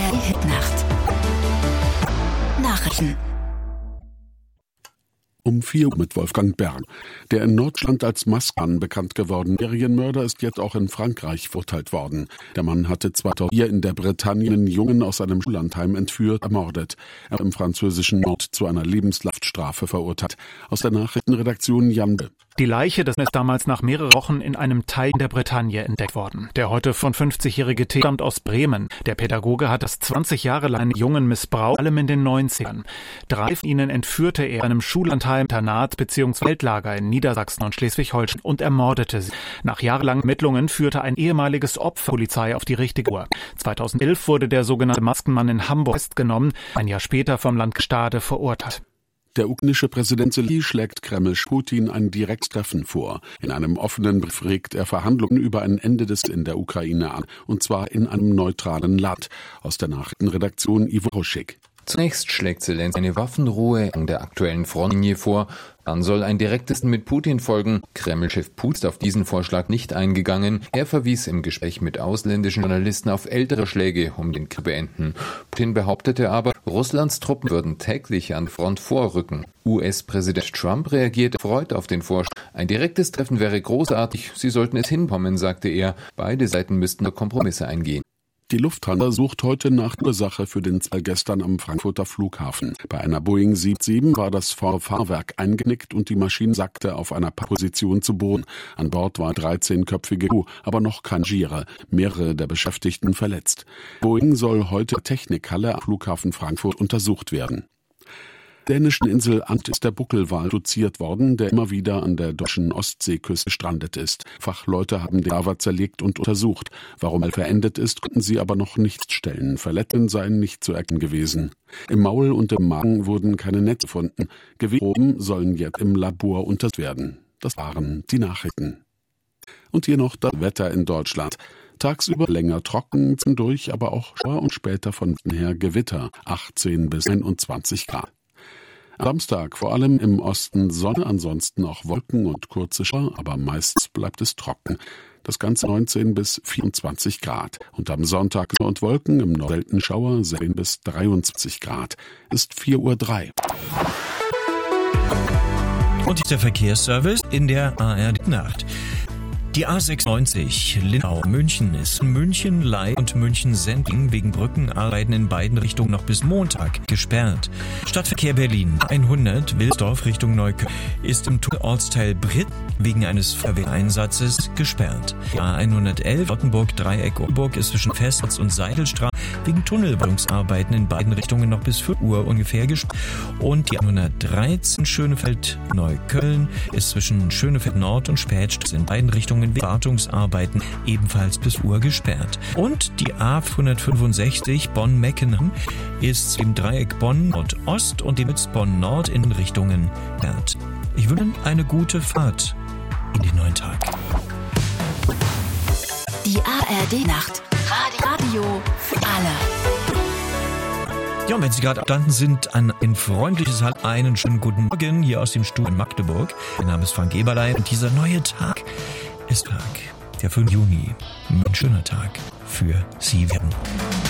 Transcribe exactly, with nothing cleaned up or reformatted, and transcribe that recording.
R Hit-Nacht. Nachrichten. Um vier Uhr mit Wolfgang Berg. Der in Nordschland als Maskan bekannt gewordene Serienmörder ist jetzt auch in Frankreich verurteilt worden. Der Mann hatte zweitausendvier in der Bretagne einen Jungen aus einem Schullandheim entführt, ermordet. Er war im französischen Mord zu einer Lebenshaftstrafe verurteilt. Aus der Nachrichtenredaktion Jan B. Die Leiche des ist damals nach mehreren Wochen in einem Teil der Bretagne entdeckt worden. Der heute fünfundfünfzigjährige T stammt aus Bremen. Der Pädagoge hat das zwanzig Jahre lang einen Jungen missbraucht, allem in den neunzigern. Drei von ihnen entführte er einem Schullandheim, Internat bzw. Feldlager in Niedersachsen und Schleswig-Holstein und ermordete sie. Nach jahrelangen Ermittlungen führte ein ehemaliges Opfer Polizei auf die richtige Uhr. zweitausendelf wurde der sogenannte Maskenmann in Hamburg festgenommen, ein Jahr später vom Landgericht Stade verurteilt. Der ukrainische Präsident Zelenskyj schlägt Kreml Putin ein Direkttreffen vor. In einem offenen Brief regt er Verhandlungen über ein Ende des in der Ukraine an, und zwar in einem neutralen Land. Aus der Nachrichtenredaktion Ivo Roschek. Zunächst schlägt Zelenskyj eine Waffenruhe an der aktuellen Frontlinie vor. Dann soll ein direktes mit Putin folgen. Kreml-Chef Putin ist auf diesen Vorschlag nicht eingegangen. Er verwies im Gespräch mit ausländischen Journalisten auf ältere Schläge, um den Krieg zu beenden. Putin behauptete aber, Russlands Truppen würden täglich an die Front vorrücken. U S-Präsident Trump reagierte erfreut auf den Vorschlag. Ein direktes Treffen wäre großartig. Sie sollten es hinbekommen, sagte er. Beide Seiten müssten Kompromisse eingehen. Die Lufthansa sucht heute nach Ursache für den Fall gestern am Frankfurter Flughafen. Bei einer Boeing sieben sieben war das Fahrwerk eingenickt und die Maschine sackte auf einer Position zu Boden. An Bord war dreizehnköpfige Crew, aber noch kein Passagiere. Mehrere der Beschäftigten verletzt. Boeing soll heute in der Technikhalle am Flughafen Frankfurt untersucht werden. Der dänischen Insel Ant ist der Buckelwal reduziert worden, der immer wieder an der deutschen Ostseeküste gestrandet ist. Fachleute haben den Lava zerlegt und untersucht. Warum er verendet ist, konnten sie aber noch nicht stellen. Verletzungen seien nicht zu erkennen gewesen. Im Maul und im Magen wurden keine Netze gefunden. Gewebproben sollen jetzt im Labor untersucht werden. Das waren die Nachrichten. Und hier noch das Wetter in Deutschland. Tagsüber länger trocken, zwischendurch aber auch Schauer und später von her Gewitter, achtzehn bis einundzwanzig Grad. Samstag vor allem im Osten Sonne, ansonsten auch Wolken und kurze Schauer, aber meistens bleibt es trocken. Das Ganze neunzehn bis vierundzwanzig Grad. Und am Sonntag Sonne und Wolken, im Norden selten Schauer, sechzehn bis dreiundzwanzig Grad. Ist vier Uhr drei. Und der Verkehrsservice in der A R D-Nacht. Die A sechsundneunzig Linnau-München ist München, Ley und München-Sendling wegen Brückenarbeiten in beiden Richtungen noch bis Montag gesperrt. Stadtverkehr Berlin hundert Wilsdorf Richtung Neukölln ist im Ortsteil Britt wegen eines Feuerwehreinsatzes gesperrt. Die A hundertelf Rottenburg-Dreieck-Oberburg ist zwischen Festplatz und Seidelstraße wegen Tunnelbauarbeiten in beiden Richtungen noch bis fünf Uhr ungefähr gesperrt. Und die A hundertdreizehn Schönefeld-Neukölln ist zwischen Schönefeld Nord und Spätstraße in beiden Richtungen wegen Wartungsarbeiten ebenfalls bis Uhr gesperrt. Und die A hundertfünfundsechzig Bonn-Meckenheim ist im Dreieck Bonn-Nord-Ost und dem Bonn-Nord in Richtungen gesperrt. Ich wünsche eine gute Fahrt in den neuen Tag. Die A R D-Nacht. Radio für alle. Ja, und wenn Sie gerade abstanden sind, an ein freundliches Halb einen schönen guten Morgen hier aus dem Studio in Magdeburg. Mein Name ist Frank Eberlein und dieser neue Tag ist Tag, der fünfte Juni. Ein schöner Tag für Sie werden.